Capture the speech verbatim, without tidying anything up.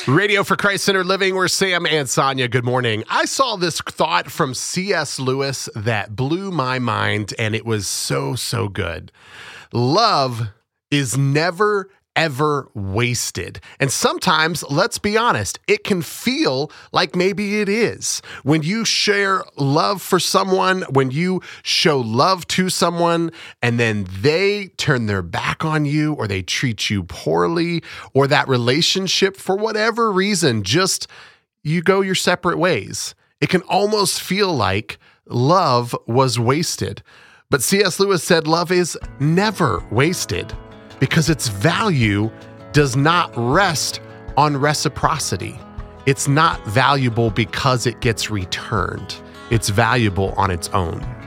Radio for Christ-Centered Living, we're Sam and Sonia. Good morning. I saw this thought from C S Lewis that blew my mind, and it was so, so good. Love is never, ever wasted. And sometimes, let's be honest, it can feel like maybe it is. When you share love for someone, when you show love to someone, and then they turn their back on you, or they treat you poorly, or that relationship, for whatever reason, just you go your separate ways. It can almost feel like love was wasted. But C S Lewis said love is never wasted, because its value does not rest on reciprocity. It's not valuable because it gets returned. It's valuable on its own.